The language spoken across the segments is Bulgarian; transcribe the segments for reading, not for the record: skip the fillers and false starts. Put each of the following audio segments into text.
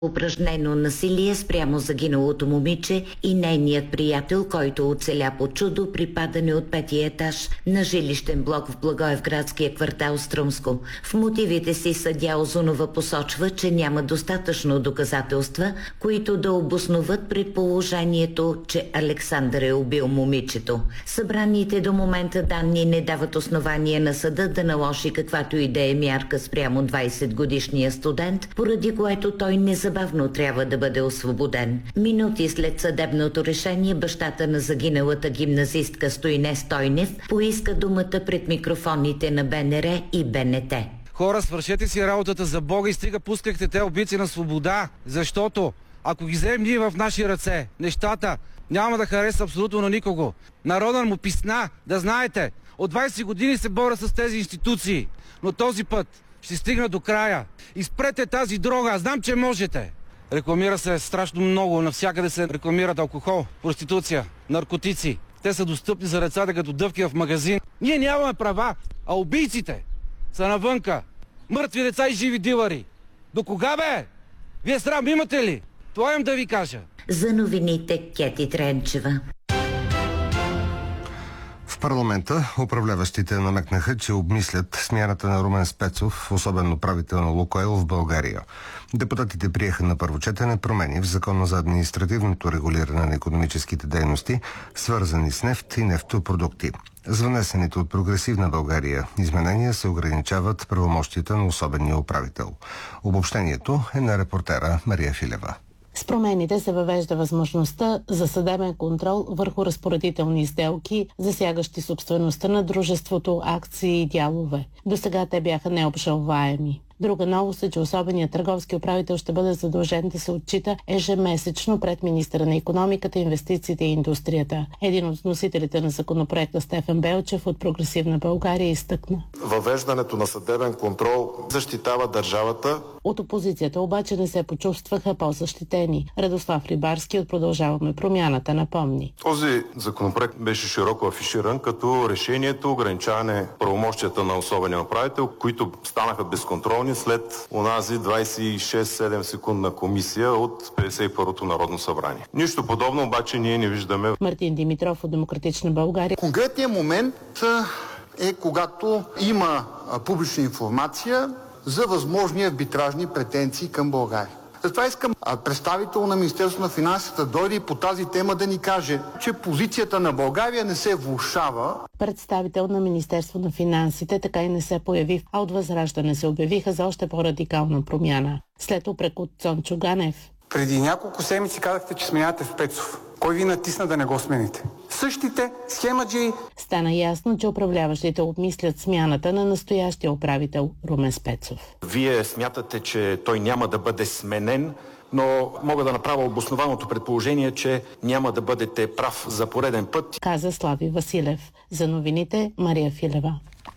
упражнено насилие спрямо загиналото момиче и нейният приятел, който оцеля по чудо при падане от 5-ти етаж на жилищен блок в Благоевградския квартал Струмско. В мотивите си съдия Озунова посочва, че няма достатъчно доказателства, които да обосноват предположението, че Александър е убил момичето. Събраните до момента данни не дават основание на съда да наложи каквато и да е мярка спрямо 20-годишния студент, поради което той незабавно трябва да бъде освободен. Минути след съдебното решение бащата на загиналата гимназистка Стойне Стойнев поиска думата пред микрофоните на БНР и БНТ. Хора, свършете си работата за Бога и стига пускахте те убийци на свобода, защото ако ги вземем ние в наши ръце, нещата няма да хареса абсолютно на никого. Народът му писна, да знаете, от 20 години се боря с тези институции, но този път ще стигна до края. Изпрете тази дрога, аз знам, че можете. Рекламира се страшно много, навсякъде се рекламират алкохол, проституция, наркотици. Те са достъпни за децата като дъвки в магазин. Ние нямаме права, а убийците са навънка. Мъртви деца и живи дилъри. До кога бе? Вие срам имате ли? Това им да ви кажа. За новините Кети Тренчева. В парламента управляващите намекнаха, че обмислят смяната на Румен Спецов, особено управител на Лукойл в България. Депутатите приеха на първо четене промени в Закона за административното регулиране на икономическите дейности, свързани с нефт и нефтопродукти. С внесените от Прогресивна България изменения се ограничават правомощията на особения управител. Обобщението е на репортера Мария Филева. С промените се въвежда възможността за съдебен контрол върху разпоредителни сделки, засягащи собствеността на дружеството, акции и дялове. Досега те бяха необжалваеми. Друга новост е, че особеният търговски управител ще бъде задължен да се отчита ежемесечно пред министъра на икономиката, инвестициите и индустрията. Един от вносителите на законопроекта Стефан Белчев от Прогресивна България изтъкна. Въвеждането на съдебен контрол защитава държавата. От опозицията обаче не се почувстваха по-защитени. Радослав Рибарски от Продължаваме промяната напомни. Този законопроект беше широко афиширан като решението ограничаване правомощията на особения управител, които станаха безконтролни след онази 26-7 секундна комисия от 51-то Народно събрание. Нищо подобно обаче ние не виждаме. Мартин Димитров от Демократична България. Конкретният момент е когато има публична информация за възможни арбитражни претенции към България. Затова искам представител на Министерството на финансите да дойде и по тази тема да ни каже, че позицията на България не се влошава. Представител на Министерство на финансите така и не се появи, а от Възраждане се обявиха за още по-радикална промяна. След упрек от Цончо Ганев. Преди няколко седмици казахте, че сменяте Спецов. Кой ви натисна да не го смените? Същите схемаджии. Стана ясно, че управляващите обмислят смяната на настоящия управител Румен Спецов. Вие смятате, че той няма да бъде сменен, но мога да направя обоснованото предположение, че няма да бъдете прав за пореден път. Каза Слави Василев. За новините Мария Филева.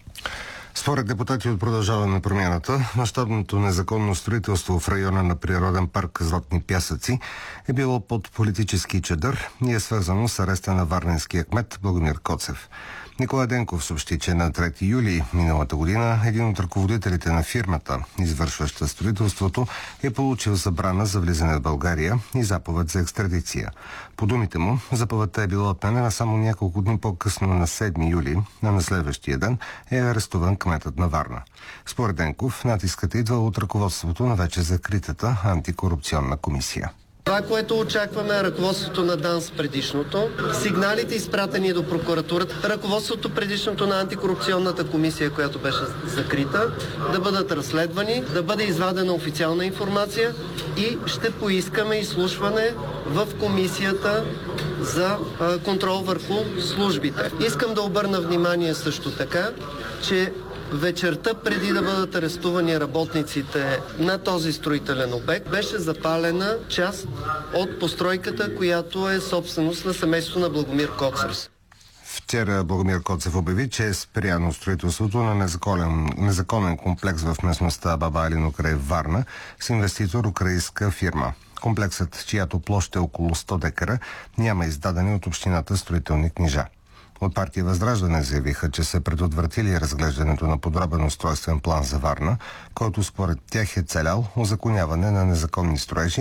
Според депутати от Продължаване промяната, мащабното незаконно строителство в района на природен парк Златни пясъци е било под политически чадър и е свързано с ареста на варненския кмет Благомир Коцев. Николай Денков съобщи, че на 3 юли миналата година един от ръководителите на фирмата, извършваща строителството, е получил забрана за влизане в България и заповед за екстрадиция. По думите му, заповедта е била отменена само няколко дни по-късно на 7 юли, а на следващия ден е арестуван кметът на Варна. Според Денков, натискът идва от ръководството на вече закритата антикорупционна комисия. Това, което очакваме, ръководството на ДАНС предишното, сигналите изпратени до прокуратурата, ръководството предишното на антикорупционната комисия, която беше закрита, да бъдат разследвани, да бъде извадена официална информация и ще поискаме изслушване в комисията за контрол върху службите. Искам да обърна внимание също така, че вечерта, преди да бъдат арестувани работниците на този строителен обект, беше запалена част от постройката, която е собственост на семейството на Благомир Коцев. Вчера Благомир Коцев обяви, че е спряно строителството на незаконен комплекс в местността Баба Алино край Варна с инвеститор украинска фирма. Комплексът, чиято площ е около 100 декара, няма издадени от общината строителни книжа. От партия Възраждане заявиха, че са предотвратили разглеждането на подробен устройствен план за Варна, който според тях е целял узаконяване на незаконни строежи